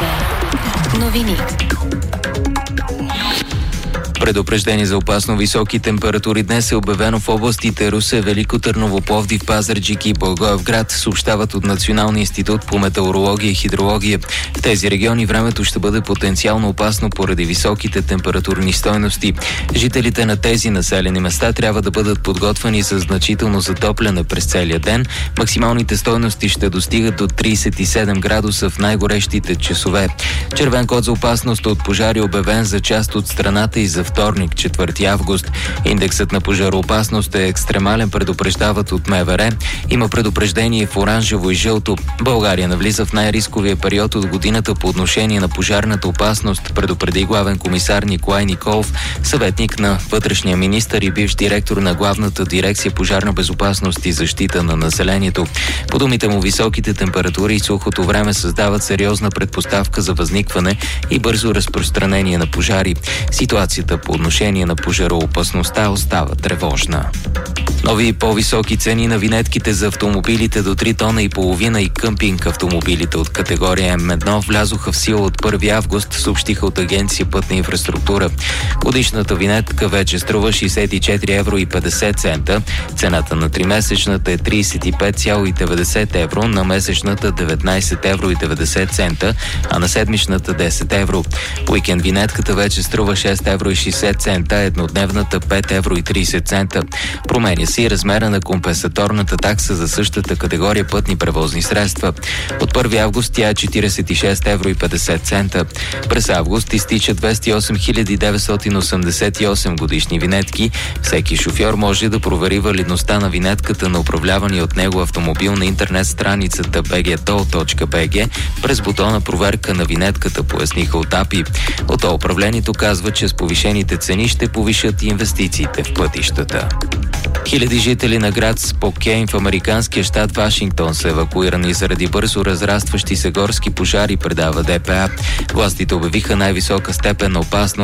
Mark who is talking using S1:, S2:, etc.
S1: Новини.
S2: Предупреждение за опасно високи температури днес е обявено в областите Русе, Велико Търново, Пловдив, Пазарджик и Благоевград, съобщават от Националния институт по метеорология и хидрология. В тези региони времето ще бъде потенциално опасно поради високите температурни стойности. Жителите на тези населени места трябва да бъдат подготвени за значително затопляне през целия ден. Максималните стойности ще достигат до 37 градуса в най-горещите часове. Червен код за опасност от пожари е обявен за част от страната и за вторник, 4 август. Индексът на пожароопасност е екстремален, предупреждават от МВР. Има предупреждение в оранжево и жълто. България навлиза в най-рисковия период от годината по отношение на пожарната опасност, предупреди главен комисар Николай Николов, съветник на вътрешния министър и бивш директор на главната дирекция пожарна безопасност и защита на населението. По думите му, високите температури и сухото време създават сериозна предпоставка за възникване и бързо разпространение на пожари. Ситуацията по отношение на пожароопасността остава тревожна. Нови и по-високи цени на винетките за автомобилите до 3 тона и половина и къмпинг автомобилите от категория М1 влязоха в сила от 1 август, съобщиха от Агенция Пътна инфраструктура. Годишната винетка вече струва 64 евро и 50 цента. Цената на 3-месечната е 35,90 евро, на месечната 19 евро и 90 цента, а на седмичната 10 евро. Уикенд винетката вече струва 6 евро и 60 цента, еднодневната 5 евро и 30 цента. Променя се и размера на компенсаторната такса за същата категория пътни превозни средства. От 1 август тя е 46 евро и 50 цента. През август изтичат 208 988 годишни винетки. Всеки шофьор може да провери валидността на винетката на управлявания от него автомобил на интернет страницата bgtoll.bg през бутона проверка на винетката, поясниха от АПИ. От управлението казва, че с повишените цени ще повишат инвестициите в пътищата. Хиляди жители на град Спокейн в американския щат Вашингтон са евакуирани заради бързо разрастващи се горски пожари, предава ДПА. Властите обявиха най-висока степен на опасност